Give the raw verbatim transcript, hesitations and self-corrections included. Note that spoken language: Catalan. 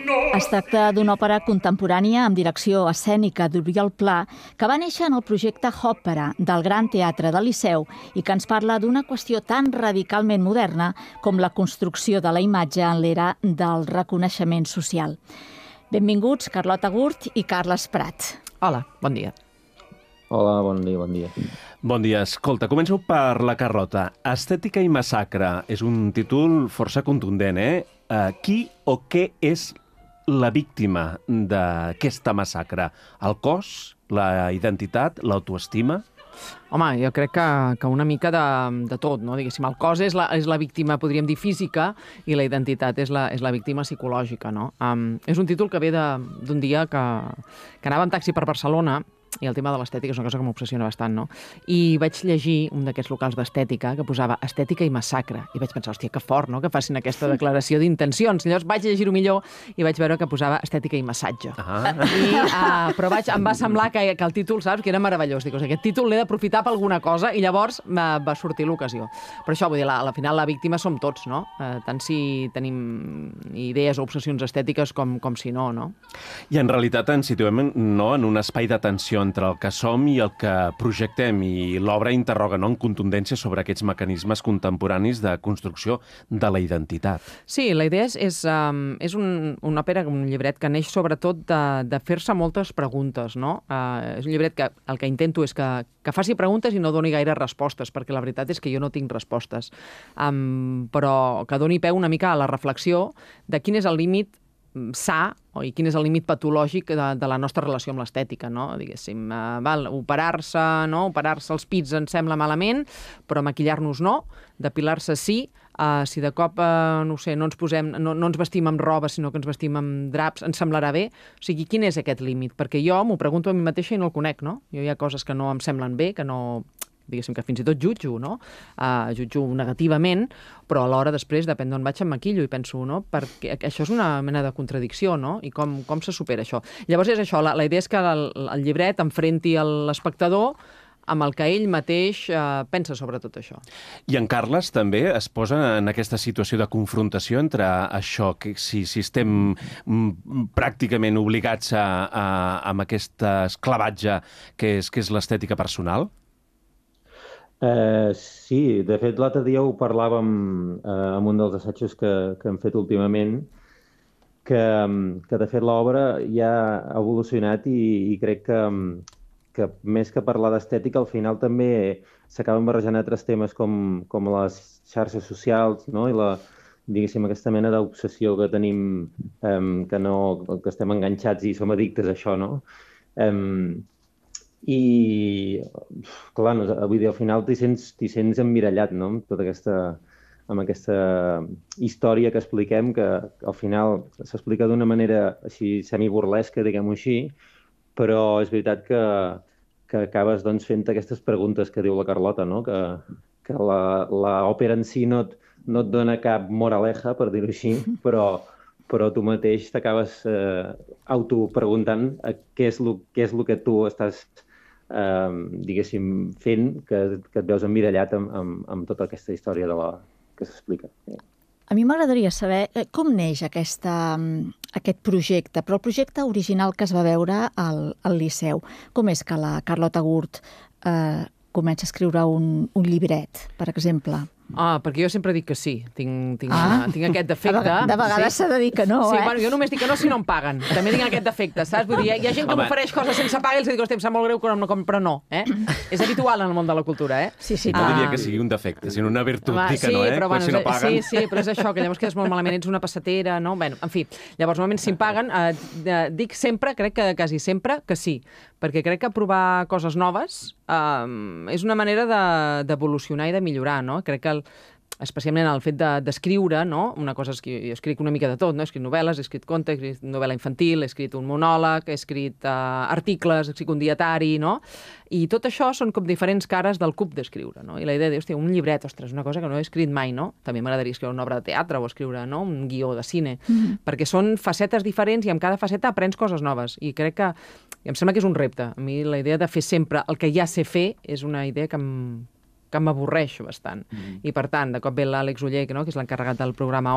Es tracta d'una òpera contemporània amb direcció escènica d'Oriol Pla que va néixer en el projecte Òpera del Gran Teatre del Liceu i que ens parla d'una qüestió tan radicalment moderna com la construcció de la imatge en l'era del reconeixement social. Benvinguts Carlota Gurt i Carles Prat. Hola, bon dia. Hola, bon dia, bon dia. Bon dia. Escolta, començo per la Carlota. Estètica i massacre és un títol força contundent, eh? Uh, qui o què és la víctima d'aquesta massacre? El cos, la identitat, l'autoestima? Home, jo crec que, que una mica de, de tot, no? Diguéssim, el cos és la, és la víctima, podríem dir, física, i la identitat és la, és la víctima psicològica, no? Um, és un títol que ve d'un dia que, que anava en taxi per Barcelona, i el tema de l'estètica és una cosa que m'obsessiona bastant, no? I vaig llegir un d'aquests locals d'estètica que posava estètica i massacre. I vaig pensar, hòstia, que fort, no?, que facin aquesta declaració d'intencions. Llavors vaig llegir-ho millor i vaig veure que posava estètica i massatge. Ah. I, uh, però vaig, em va semblar que, que el títol, saps, que era meravellós. Dic, o sigui, aquest títol l'he d'aprofitar per alguna cosa, i llavors va, va sortir l'ocasió. Però això, vull dir, la, al final la víctima som tots, no? Uh, tant si tenim idees o obsessions estètiques com, com si no, no? I en realitat ens situem, no?, en un espai d'atenció entre el que som i el que projectem, i l'obra interroga, no?, en contundència sobre aquests mecanismes contemporanis de construcció de la identitat. Sí, la idea és, és, um, és un, una òpera, un llibret que neix sobretot de, de fer-se moltes preguntes, no? Uh, és un llibret que el que intento és que, que faci preguntes i no doni gaire respostes, perquè la veritat és que jo no tinc respostes, um, però que doni peu una mica a la reflexió de quin és el límit sa i quin és el límit patològic de, de la nostra relació amb l'estètica, no? Diguéssim, uh, val, operar-se, no? Operar-se els pits ens sembla malament, però maquillar-nos no, depilar-se sí, uh, si de cop, uh, no sé, no ens posem, no, no ens vestim amb roba, sinó que ens vestim amb draps, ens semblarà bé? O sigui, quin és aquest límit? Perquè jo m'ho pregunto a mi mateixa i no el conec, no? Jo hi ha coses que no em semblen bé, que no... diguéssim que fins i tot jutjo, no? Uh, jutjo negativament, però alhora després, depèn d'on vaig, em maquillo i penso, no? Perquè això és una mena de contradicció, no? I com, com se supera això? Llavors és això, la, la idea és que el, el llibret enfrenti l'espectador amb el que ell mateix eh, pensa sobre tot això. I en Carles també es posa en aquesta situació de confrontació entre això, que si, si estem mm, pràcticament obligats a, a, amb aquest esclavatge que és, que és l'estètica personal? Uh, sí, de fet l'altre dia ho parlàvem uh, en un dels assajos que, que hem fet últimament, que, que de fet l'obra ja ha evolucionat i, i crec que, que més que parlar d'estètica, al final també s'acaben barrejant altres temes com, com les xarxes socials, no? I la, diguéssim, aquesta mena d'obsessió que tenim, um, que, no, que estem enganxats i som addictes a això, no? Um, I, clar, no, vull dir, al final t'hi sents, t'hi sents emmirallat, no?, amb tota aquesta, amb aquesta història que expliquem, que al final s'explica d'una manera així semiburlesca, diguem-ho així, però és veritat que, que acabes doncs, fent aquestes preguntes que diu la Carlota, no?, que, que l'òpera en si no et, no et dona cap moraleja, per dir-ho així, però, però tu mateix t'acabes eh, autopreguntant eh, què és el què és lo que tu estàs Uh, diguéssim, fent, que, que et veus emmirallat amb, amb, amb tota aquesta història de la, que s'explica. A mi m'agradaria saber com neix aquesta, aquest projecte, però el projecte original que es va veure al, al Liceu. Com és que la Carlota Gurt eh, comença a escriure un, un llibret, per exemple? Ah, perquè jo sempre dic que sí. Tinc, tinc, ah. tinc aquest defecte. De vegades s'ha sí? de dir que no, sí, eh? Bueno, jo només dic que no si no em paguen. També tinc aquest defecte, saps? Vull dir, hi ha gent que m'ofereix coses sense pagar i els dic, hòstia, em sap molt greu, però no, eh? És habitual en el món de la cultura, eh? Sí, sí. No ah. diria que sigui un defecte, sinó una virtut, Va, dir que sí, no, eh? Però, bueno, si no paguen... Sí, sí, però és això, que llavors quedes molt malament, ets una passatera, no? Bueno, en fi, llavors, normalment, si em paguen, eh, dic sempre, crec que quasi sempre, que sí, perquè crec que provar coses noves eh, és una manera d'evolucionar i de millorar, no? Crec que el, especialment el fet d'escriure, de, no? Una cosa és que jo escric una mica de tot, no? He escrit novel·les, he escrit contes, he escrit novel·la infantil, he escrit un monòleg, he escrit uh, articles, he escrit un dietari, no? I tot això són com diferents cares del cub d'escriure, no? I la idea de dir, hòstia, un llibret, ostres, una cosa que no he escrit mai, no? També m'agradaria escriure una obra de teatre o escriure, no?, un guió de cine, mm-hmm. perquè són facetes diferents i amb cada faceta aprens coses noves. I crec que, i em sembla que és un repte. A mi la idea de fer sempre el que ja sé fer és una idea que em que m'avorreix bastant. Mm. I, per tant, de cop ve l'Àlex Oller, no?, que és l'encarregat del programa